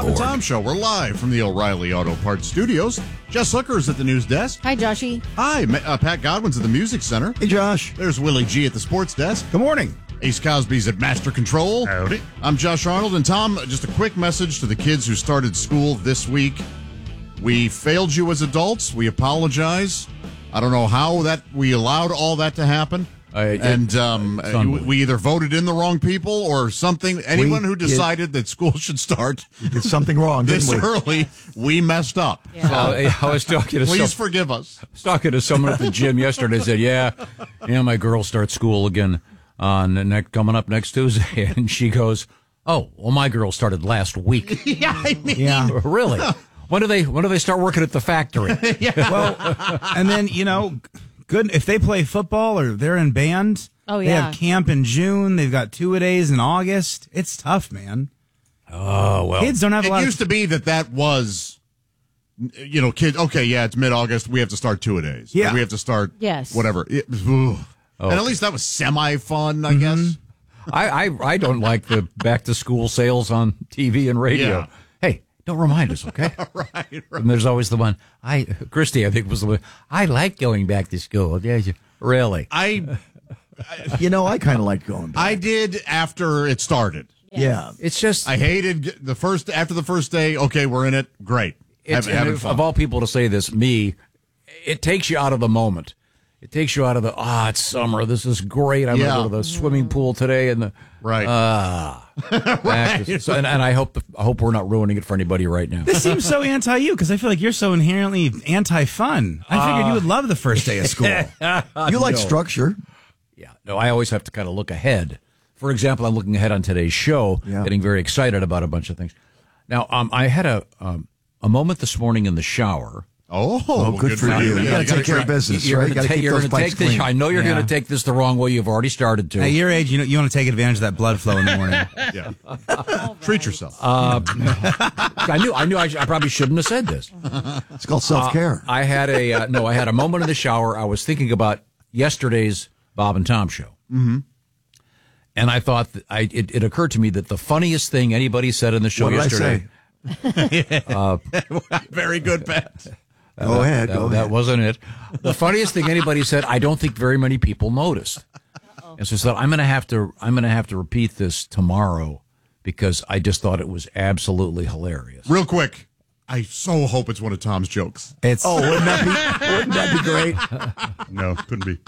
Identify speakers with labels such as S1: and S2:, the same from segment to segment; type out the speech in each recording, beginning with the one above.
S1: and Tom Show. We're live from the O'Reilly Auto Parts Studios. Jess Hooker's at the news desk.
S2: Hi, Joshy.
S1: Hi, Pat Godwin's at the Music Center.
S3: Hey, Josh.
S1: There's Willie G at the sports desk.
S3: Good morning.
S1: Ace Cosby's at Master Control.
S4: Howdy.
S1: I'm Josh Arnold. And Tom, just a quick message to the kids who started school this week. We failed you as adults. We apologize. I don't know how that we allowed all that to happen. We either voted in the wrong people or something. Anyone who decided that school should start
S3: did something wrong
S1: this early, we messed up.
S2: Yeah.
S1: So,
S4: I was talking to
S1: please forgive us.
S4: I was talking to someone at the gym yesterday. Said, "Yeah, my girl starts school again coming up next Tuesday," and she goes, "Oh, well, my girl started last week."
S3: Yeah.
S4: Really? When do they start working at the factory?
S3: Well, and then good if they play football or they're in band.
S2: Oh,
S3: They
S2: yeah.
S3: have camp in June. They've got 2-a-days in August. It's tough, man.
S4: Oh well,
S3: Kids don't have a lot
S1: It
S3: of
S1: used to be that was, kids. Okay, yeah, it's mid-August. We have to start 2-a-days.
S3: Yeah.
S1: we have to start.
S2: Yes.
S1: Whatever. And at least that was semi-fun, I guess.
S4: I don't like the back to school sales on TV and radio.
S1: Yeah.
S4: Hey, don't remind us, okay?
S1: Right.
S4: And there's always the one. Christy, I think was the one. I like going back to school. Yeah, really.
S1: I
S3: kind of like going back.
S1: I did after it started.
S3: Yeah.
S4: It's just
S1: I hated after the first day. Okay, we're in it. Great. Having fun.
S4: Of all people to say this, me, it takes you out of the moment. It takes you out of the it's summer. This is great. I'm going to go to the swimming pool today, and the
S1: Right.
S4: right. So, and I hope we're not ruining it for anybody right now.
S3: This seems so anti-you because I feel like you're so inherently anti-fun. I figured you would love the first day of school.
S5: You like structure.
S4: Yeah. No, I always have to kind of look ahead. For example, I'm looking ahead on today's show, getting very excited about a bunch of things. Now, I had a moment this morning in the shower.
S5: Oh, good for you. You got to take care of business, right? You got to keep those pipes clean.
S4: I know you're going to take this the wrong way. You've already started to.
S3: At your age, you want to take advantage of that blood flow in the morning.
S1: Yeah. Treat yourself.
S4: I knew I probably shouldn't have said this.
S5: It's called self-care.
S4: I had a moment in the shower. I was thinking about yesterday's Bob and Tom show. Mm-hmm. And I thought that it occurred to me that the funniest thing anybody said in the show yesterday.
S1: Very good, Pat.
S5: Go ahead.
S4: That wasn't it. The funniest thing anybody said, I don't think very many people noticed. And so I said, I'm going to have to repeat this tomorrow because I just thought it was absolutely hilarious.
S1: Real quick. I so hope it's one of Tom's jokes.
S3: It's
S5: wouldn't that be great?
S1: No, couldn't be.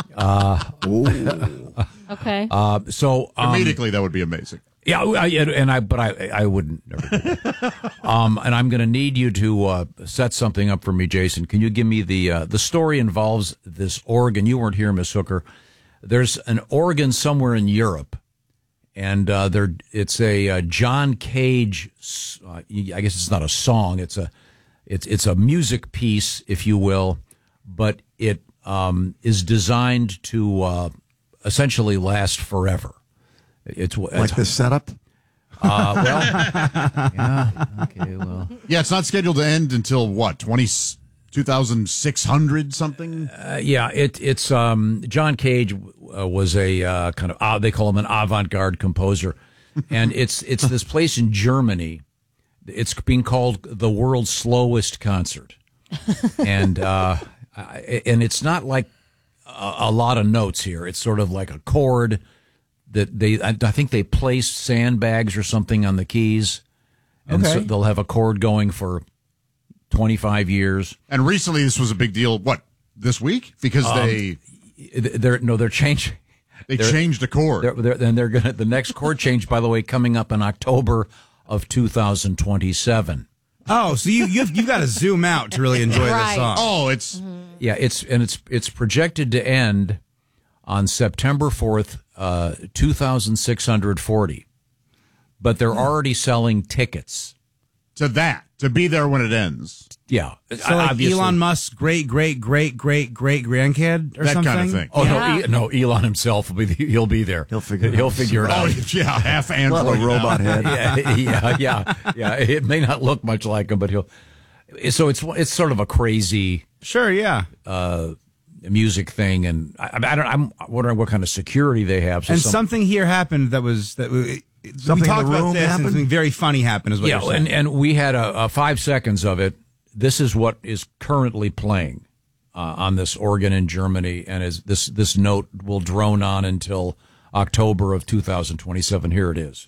S2: Okay.
S4: So
S1: Comedically, that would be amazing.
S4: Yeah, I wouldn't. Never do that. And I'm going to need you to set something up for me, Jason. Can you give me the story involves this organ? You weren't here, Miss Hooker. There's an organ somewhere in Europe, and it's a John Cage. I guess it's not a song. It's a music piece, if you will, but it is designed to essentially last forever. It's
S5: like the setup?
S4: Yeah,
S1: Yeah, it's not scheduled to end until what, 2600 something?
S4: It's John Cage was a kind of they call him an avant-garde composer, and it's this place in Germany. It's being called the world's slowest concert, and it's not like a lot of notes here. It's sort of like a chord. That I think they place sandbags or something on the keys, and so they'll have a chord going for 25 years.
S1: And recently, this was a big deal. What, this week? Because
S4: they're changing.
S1: They changed the chord.
S4: They're gonna the next chord change, by the way, coming up in October of 2027.
S3: Oh, so you've got to zoom out to really enjoy this song.
S1: Oh, it's
S4: it's projected to end on September 4th, 2640. But they're already selling tickets.
S1: to be there when it ends.
S4: Yeah.
S3: So like
S4: obviously.
S3: Elon Musk's great grandkid or
S1: That
S3: something?
S1: kind of thing.
S4: Oh,
S2: Yeah.
S4: no, Elon himself he'll be there.
S5: He'll figure it out.
S1: Oh, yeah, half Android.
S5: Well, a robot
S1: now.
S5: head.
S4: Yeah. It may not look much like him, but so it's sort of a crazy
S3: Sure, yeah.
S4: music thing, and I'm wondering what kind of security they have. So
S3: And something here happened that we talked about this and something very funny happened. Is what you're saying.
S4: and we had a 5 seconds of it. This is what is currently playing on this organ in Germany, and this note will drone on until October of 2027. Here it is.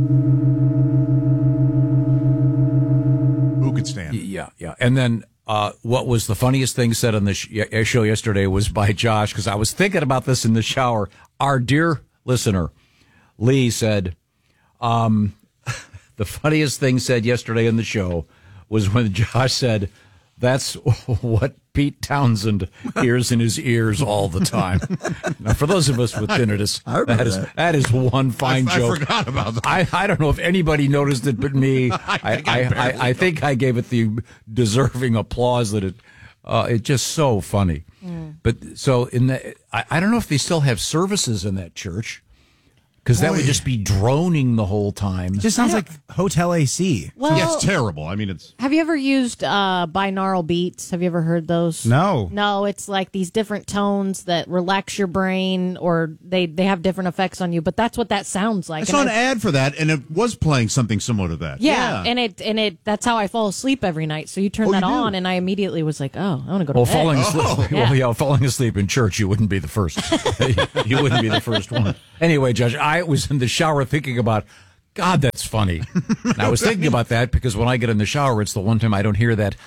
S1: Who could stand?
S4: Yeah. And then what was the funniest thing said on the show yesterday was by Josh, because I was thinking about this in the shower. Our dear listener, Lee, said, the funniest thing said yesterday in the show was when Josh said, "That's what Pete Townsend hears in his ears all the time." Now, for those of us with tinnitus, that is one fine joke.
S1: I forgot about that.
S4: I don't know if anybody noticed it but me. I think I gave it the deserving applause that it's just so funny. But so I don't know if they still have services in that church, because that would just be droning the whole time.
S3: It just sounds like hotel AC.
S1: Well, yeah, it's terrible. I mean, it's.
S2: Have you ever used binaural beats? Have you ever heard those?
S3: No,
S2: it's like these different tones that relax your brain, or they have different effects on you. But that's what that sounds like.
S1: I saw an ad for that, and it was playing something similar to that.
S2: Yeah. And it that's how I fall asleep every night. So you turn that on, and I immediately was like, oh, I want to go to bed.
S4: Falling asleep. Falling asleep in church, you wouldn't be the first. You wouldn't be the first one. Anyway, Judge, I was in the shower thinking about, God, that's funny. And I was thinking about that because when I get in the shower, it's the one time I don't hear that.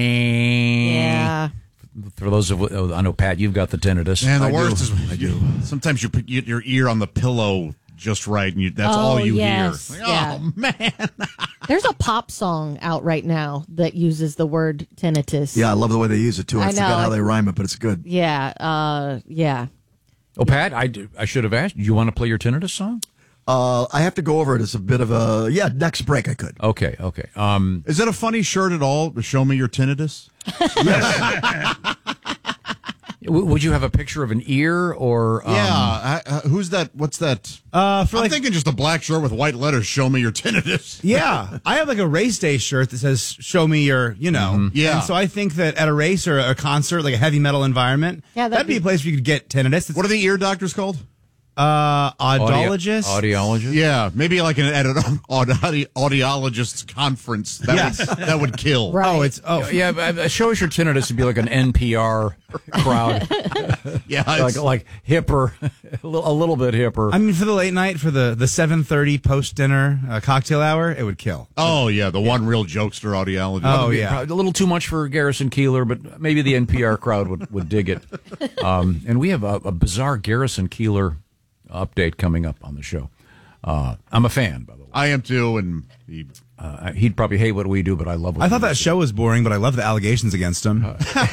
S2: Yeah.
S4: For those of I know, Pat, you've got the tinnitus.
S1: And the worst is when sometimes you put your ear on the pillow just right, and that's all you hear. Like, oh, man.
S2: There's a pop song out right now that uses the word tinnitus.
S5: Yeah, I love the way they use it, too. I forgot how they rhyme it, but it's good.
S2: Yeah, yeah.
S4: Oh, Pat, I should have asked. Do you want to play your tinnitus song?
S5: I have to go over it. It's a bit of a next break I could.
S4: Okay.
S1: Is that a funny shirt at all? Show me your tinnitus.
S5: Yes.
S4: Would you have a picture of an ear or?
S1: Who's that? What's that?
S3: I'm
S1: thinking just a black shirt with white letters. Show me your tinnitus.
S3: Yeah, I have like a race day shirt that says "Show me your,"
S1: Yeah.
S3: And so I think that at a race or a concert, like a heavy metal environment, that'd be a place where you could get tinnitus.
S1: What are the ear doctors called?
S3: Audiologist.
S4: Audiologist.
S1: Yeah, maybe like at an audiologist's conference. That would kill.
S2: Right.
S4: Yeah. Show us your tinnitus would be like an NPR crowd.
S1: Yeah,
S4: like hipper, a little bit hipper.
S3: I mean, for the late night, for the 7:30 post dinner cocktail hour, it would kill.
S1: Oh yeah, the one real jokester audiologist.
S3: Oh yeah,
S4: a little too much for Garrison Keillor, but maybe the NPR crowd would dig it. And we have a bizarre Garrison Keillor update coming up on the show. I'm a fan, by the way.
S1: I am too, and
S4: he'd probably hate what we do, but I love what
S3: I thought that show was boring, but I love the allegations against him.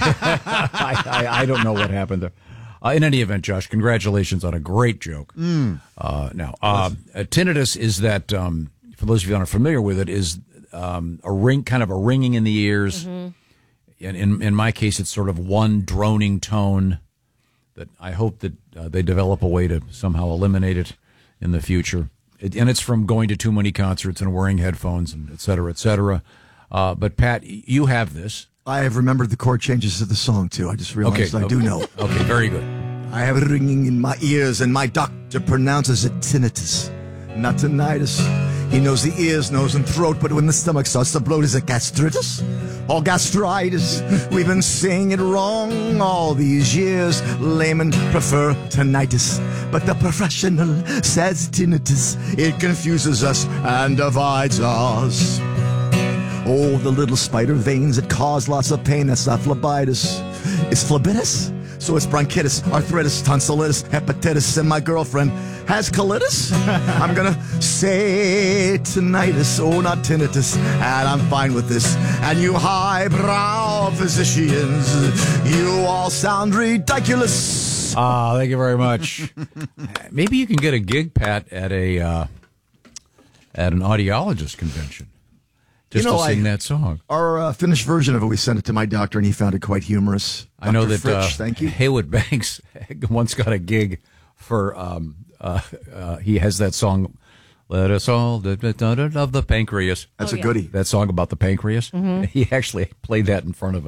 S4: I don't know what happened there. In any event, Josh, congratulations on a great joke. Tinnitus is that, for those of you who aren't familiar with it, is a ringing in the ears. Mm-hmm. And in my case, it's sort of one droning tone that I hope that they develop a way to somehow eliminate it in the future. And it's from going to too many concerts and wearing headphones and et cetera, et cetera. But, Pat, you have this.
S5: I have remembered the chord changes to the song, too. I just realized I do know.
S4: Okay, very good.
S5: I have it ringing in my ears, and my doctor pronounces it tinnitus, not tinnitus. He knows the ears, nose, and throat, but when the stomach starts to bloat, is it gastritis or gastritis? We've been saying it wrong all these years. Laymen prefer tinnitus, but the professional says tinnitus. It confuses us and divides us. Oh, the little spider veins that cause lots of pain, that's not phlebitis. It's phlebitis? So it's bronchitis, arthritis, tonsillitis, hepatitis, and my girlfriend has colitis. I'm gonna say tinnitus, oh, not tinnitus, and I'm fine with this. And you highbrow physicians, you all sound ridiculous.
S4: Thank you very much. Maybe you can get a gig, Pat, at an audiologist convention. Just to sing that song.
S5: Our finished version of it, we sent it to my doctor, and he found it quite humorous.
S4: I know
S5: Dr.
S4: that
S5: Fritsch, thank you.
S4: Haywood Banks once got a gig for, he has that song, Let Us All of the Pancreas.
S5: That's a goodie.
S4: That song about the pancreas. Mm-hmm. He actually played that in front of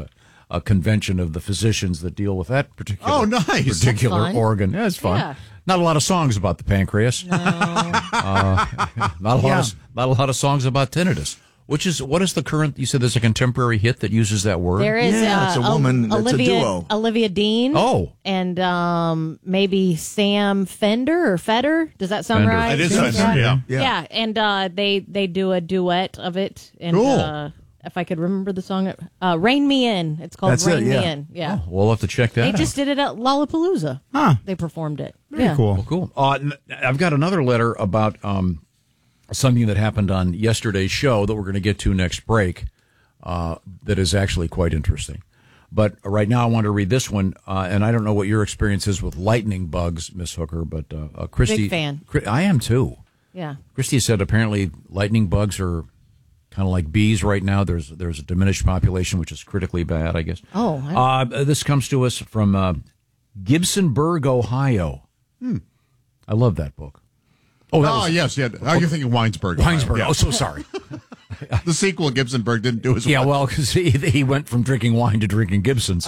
S4: a convention of the physicians that deal with that particular
S1: Oh, nice.
S4: particular
S2: That's fun.
S4: organ. Yeah, it's fun.
S2: Yeah.
S4: Not a lot of songs about the pancreas.
S2: No.
S4: Not a lot of songs about tinnitus. What is the current? You said there's a contemporary hit that uses that word.
S2: There is
S5: Yeah, it's a woman. It's a duo.
S2: Olivia Dean.
S4: Oh.
S2: And maybe Sam Fender or Feder. Does that sound
S4: Fender.
S2: right?
S1: It is
S3: Seems
S1: Fender,
S3: so.
S1: yeah.
S2: Yeah. And they do a duet of it. And,
S1: Cool.
S2: if I could remember the song, "Rain Me In." It's called
S5: That's it,
S2: "Rain
S5: yeah.
S2: Me In." Yeah.
S4: We'll have to check that
S2: They
S4: out.
S2: just did it at Lollapalooza.
S3: Huh.
S2: They performed it.
S3: Very
S2: yeah.
S3: cool.
S4: Well, cool. I've got another letter about something that happened on yesterday's show that we're going to get to next break that is actually quite interesting. But right now I want to read this one, and I don't know what your experience is with lightning bugs, Miss Hooker, but Christy...
S2: Big fan.
S4: I am, too.
S2: Yeah.
S4: Christy said apparently lightning bugs are kind of like bees right now. There's a diminished population, which is critically bad, I guess.
S2: Oh.
S4: This comes to us from Gibsonburg, Ohio. I love that book. Oh, that was
S1: yes, yeah. How are you thinking Winesburg?
S4: Winesburg.
S1: Yeah.
S4: Oh, so sorry.
S1: The sequel, Gibsonburg, didn't do as well.
S4: Yeah, well, because he went from drinking wine to drinking Gibsons.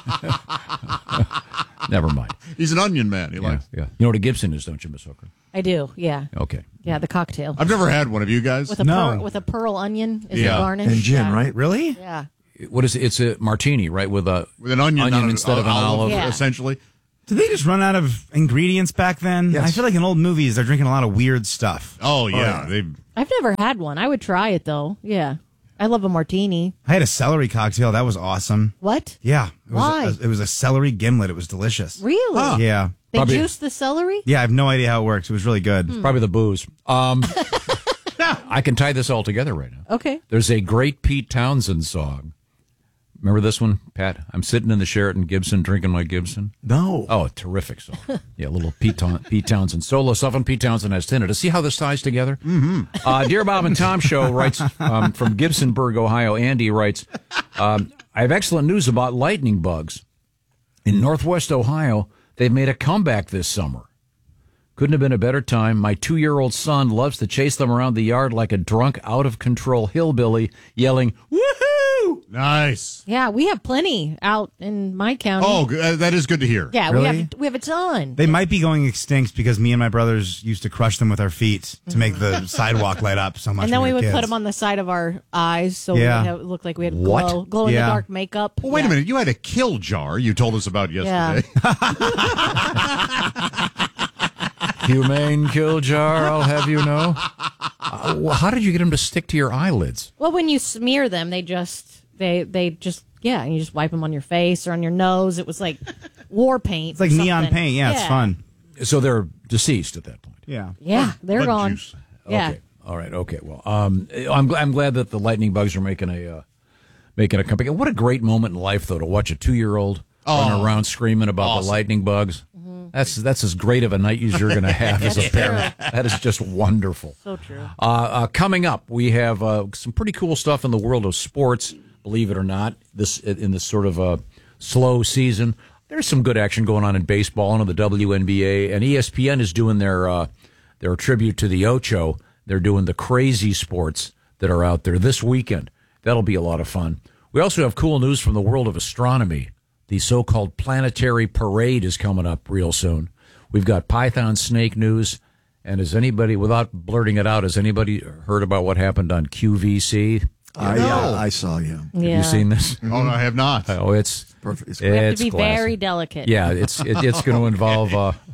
S4: Never mind.
S1: He's an onion man. He
S4: Yeah,
S1: likes.
S4: yeah. You know what a Gibson is, don't you, Miss Hooker?
S2: I do. Yeah.
S4: Okay.
S2: Yeah. The cocktail
S1: I've never had one of you guys.
S2: with a
S3: No.
S2: with a pearl onion is
S1: Yeah.
S2: the garnish.
S5: And gin,
S2: Yeah.
S5: right?
S3: Really?
S2: Yeah.
S4: What is it? It's a martini, right? With an
S1: onion not
S4: instead of an olive.
S2: Yeah.
S1: essentially.
S3: Did they just run out of ingredients back then?
S5: Yes.
S3: I feel like in old movies they're drinking a lot of weird stuff.
S1: Oh yeah, they.
S2: I've never had one. I would try it though. Yeah. I love a martini.
S3: I had a celery cocktail. That was awesome.
S2: What?
S3: Yeah.
S2: Why?
S3: It was a celery gimlet. It was delicious.
S2: Really?
S3: Yeah.
S2: They
S4: Probably-
S2: juice the celery?
S3: Yeah, I have no idea how it works. It was really good.
S4: Probably the booze. I can tie this all together right now.
S2: Okay.
S4: There's a great Pete Townsend song. Remember this one, Pat? I'm sitting in the Sheraton Gibson drinking my Gibson.
S5: No.
S4: Oh, a terrific song. Yeah, little Pete Townsend solo stuff, and Pete Townsend has tinnitus. See how this ties together? Mm-hmm. Dear Bob and Tom Show writes from Gibsonburg, Ohio. Andy writes, I have excellent news about lightning bugs. In Northwest Ohio, they've made a comeback this summer. Couldn't have been a better time. My 2-year-old son loves to chase them around the yard like a drunk, out-of-control hillbilly, yelling, "Woohoo!"
S1: Nice.
S2: Yeah, we have plenty out in my county.
S1: Oh, that is good to hear.
S2: yeah,
S3: Really?
S2: we have a ton.
S3: They might be going extinct because me and my brothers used to crush them with our feet to make the sidewalk light up so much.
S2: And then
S3: when
S2: we
S3: were
S2: would
S3: kids.
S2: put them on the side of our eyes so
S3: Yeah.
S2: it looked like we had
S4: What?
S2: glow in
S3: Yeah.
S2: the dark makeup.
S1: Well, wait a minute. You had a kill jar you told us about yesterday.
S4: Humane kill jar, I'll have you know. How did you get them to stick to your eyelids?
S2: Well, when you smear them, they just and you just wipe them on your face or on your nose. It was like war paint.
S3: It's like
S2: or
S3: neon
S2: something.
S3: paint. Yeah, it's fun.
S4: So they're deceased at that point.
S3: Yeah.
S2: Yeah, they're
S1: Blood
S2: gone.
S1: juice.
S2: Yeah.
S4: Okay. All right. Okay. Well, I'm glad that the lightning bugs are making a comeback. What a great moment in life, though, to watch a 2-year-old run around screaming about
S1: Awesome.
S4: the lightning bugs.
S2: Mm-hmm.
S4: That's as great of a night as you're going to have as a parent. That is just wonderful.
S2: So true.
S4: Coming up, we have some pretty cool stuff in the world of sports. Believe it or not, in this sort of slow season, there's some good action going on in baseball and in the WNBA. And ESPN is doing their tribute to the Ocho. They're doing the crazy sports that are out there this weekend. That'll be a lot of fun. We also have cool news from the world of astronomy. The so-called planetary parade is coming up real soon. We've got Python snake news. And has anybody, without blurting it out, has anybody heard about what happened on QVC?
S5: Yeah, I saw you.
S2: Yeah.
S4: Have you seen this?
S1: Oh, no, I have not.
S4: Oh, it's
S5: Perfect. It's
S2: We have
S4: it's
S2: to be
S4: classic.
S2: very delicate.
S4: Yeah, it's going to involve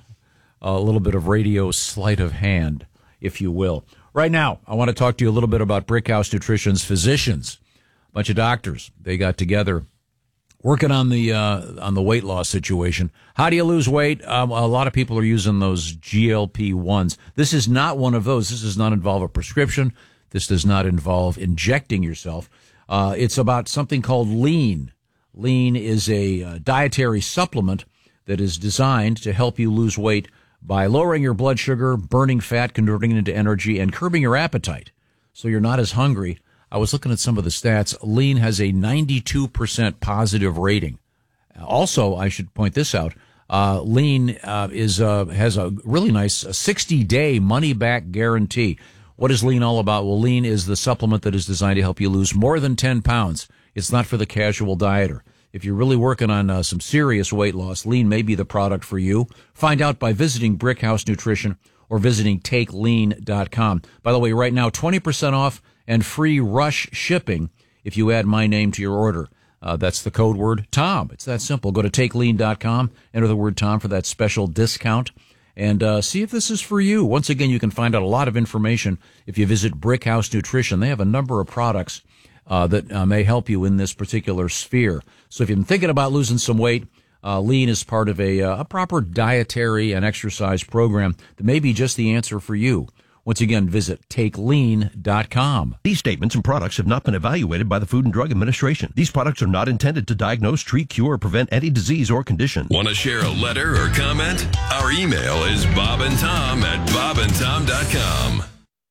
S4: a little bit of radio sleight of hand, if you will. Right now, I want to talk to you a little bit about Brickhouse Nutrition's physicians, a bunch of doctors. They got together working on the weight loss situation. How do you lose weight? A lot of people are using those GLP-1s. This is not one of those. This does not involve a prescription. This does not involve injecting yourself. It's about something called Lean. Lean is a dietary supplement that is designed to help you lose weight by lowering your blood sugar, burning fat, converting it into energy, and curbing your appetite so you're not as hungry. I was looking at some of the stats. Lean has a 92% positive rating. Also, I should point this out. Lean has a really nice 60-day money-back guarantee. What is Lean all about? Well, Lean is the supplement that is designed to help you lose more than 10 pounds. It's not for the casual dieter. If you're really working on some serious weight loss, Lean may be the product for you. Find out by visiting Brickhouse Nutrition or visiting TakeLean.com. By the way, right now, 20% off and free rush shipping if you add my name to your order. That's the code word Tom. It's that simple. Go to TakeLean.com, enter the word Tom for that special discount, and see if this is for you. Once again, you can find out a lot of information if you visit Brickhouse Nutrition. They have a number of products that may help you in this particular sphere. So if you've been thinking about losing some weight, Lean is part of a proper dietary and exercise program that may be just the answer for you. Once again, visit TakeLean.com.
S6: These statements and products have not been evaluated by the Food and Drug Administration. These products are not intended to diagnose, treat, cure, or prevent any disease or condition.
S7: Want to share a letter or comment? Our email is bobandtom@bobandtom.com.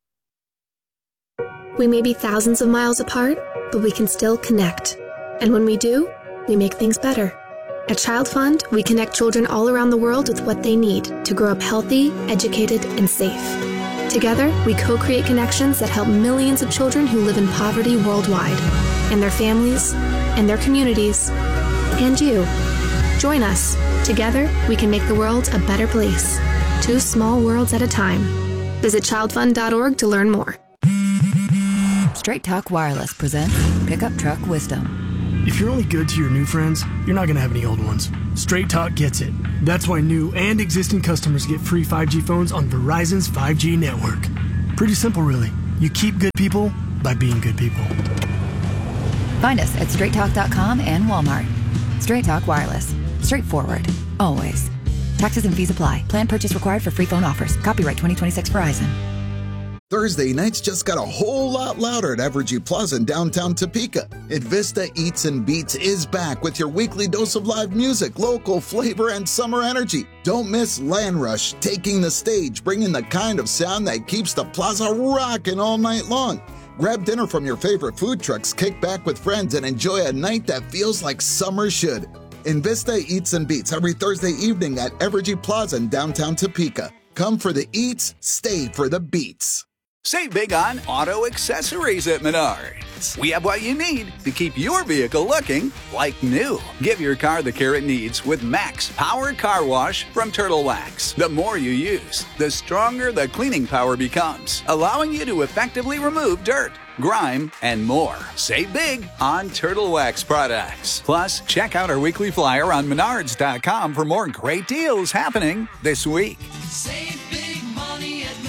S8: We may be thousands of miles apart, but we can still connect. And when we do, we make things better. At Child Fund, we connect children all around the world with what they need to grow up healthy, educated, and safe. Together, we co-create connections that help millions of children who live in poverty worldwide, and their families, and their communities, and you. Join us. Together, we can make the world a better place. 2 small worlds at a time. Visit childfund.org to learn more.
S9: Straight Talk Wireless presents Pickup Truck Wisdom.
S10: If you're only good to your new friends, you're not going to have any old ones. Straight Talk gets it. That's why new and existing customers get free 5G phones on Verizon's 5G network. Pretty simple, really. You keep good people by being good people.
S9: Find us at straighttalk.com and Walmart. Straight Talk Wireless. Straightforward. Always. Taxes and fees apply. Plan purchase required for free phone offers. Copyright 2026 Verizon.
S11: Thursday nights just got a whole lot louder at Evergy Plaza in downtown Topeka. Vista Eats and Beats is back with your weekly dose of live music, local flavor, and summer energy. Don't miss Land Rush taking the stage, bringing the kind of sound that keeps the plaza rocking all night long. Grab dinner from your favorite food trucks, kick back with friends, and enjoy a night that feels like summer should. Vista Eats and Beats every Thursday evening at Evergy Plaza in downtown Topeka. Come for the eats, stay for the beats.
S12: Save big on auto accessories at Menards. We have what you need to keep your vehicle looking like new. Give your car the care it needs with Max Power Car Wash from Turtle Wax. The more you use, the stronger the cleaning power becomes, allowing you to effectively remove dirt, grime, and more. Save big on Turtle Wax products. Plus, check out our weekly flyer on Menards.com for more great deals happening this week.
S13: Save big money at Menards.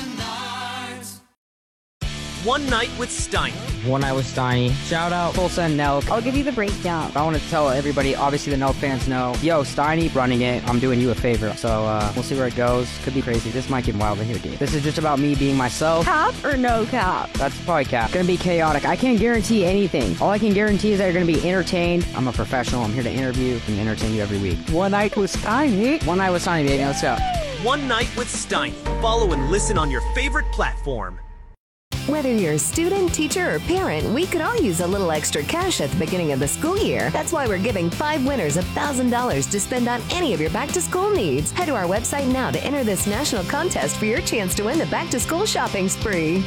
S13: One Night with Steiny.
S14: One Night with Steiny. Shout out Tulsa and Nelk.
S15: I'll give you the breakdown.
S14: I want to tell everybody, obviously the Nelk fans know, yo, Steiny running it, I'm doing you a favor. So we'll see where it goes. Could be crazy. This might get wild in here, dude. This is just about me being myself.
S15: Cap or no cap?
S14: That's probably cap. Gonna be chaotic. I can't guarantee anything. All I can guarantee is that you're gonna be entertained. I'm a professional. I'm here to interview and entertain you every week.
S15: One Night with Steiny.
S14: One Night with Steiny, baby. Let's go.
S13: One Night with Steiny. Follow and listen on your favorite platform.
S16: Whether you're a student, teacher, or parent, we could all use a little extra cash at the beginning of the school year. That's why we're giving 5 winners $1,000 to spend on any of your back-to-school needs. Head to our website now to enter this national contest for your chance to win the back-to-school shopping spree.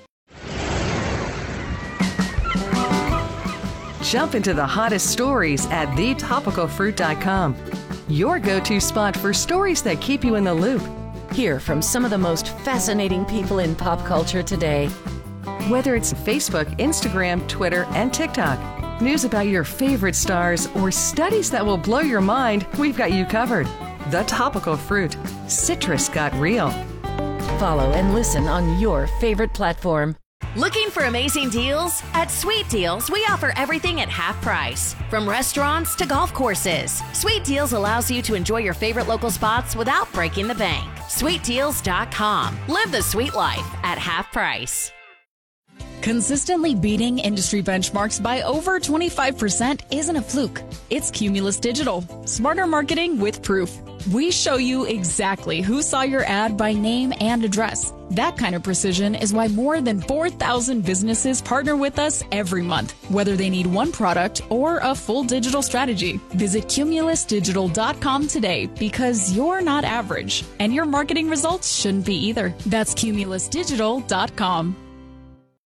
S17: Jump into the hottest stories at thetopicalfruit.com. Your go-to spot for stories that keep you in the loop.
S18: Hear from some of the most fascinating people in pop culture today.
S17: Whether it's Facebook, Instagram, Twitter, and TikTok, news about your favorite stars, or studies that will blow your mind, we've got you covered. The Topical Fruit. Citrus got real.
S18: Follow and listen on your favorite platform.
S19: Looking for amazing deals? At Sweet Deals, we offer everything at half price. From restaurants to golf courses, Sweet Deals allows you to enjoy your favorite local spots without breaking the bank. SweetDeals.com. Live the sweet life at half price.
S20: Consistently beating industry benchmarks by over 25% isn't a fluke. It's Cumulus Digital. Smarter marketing with proof. We show you exactly who saw your ad by name and address. That kind of precision is why more than 4,000 businesses partner with us every month, whether they need one product or a full digital strategy. Visit CumulusDigital.com today because you're not average, and your marketing results shouldn't be either. That's CumulusDigital.com.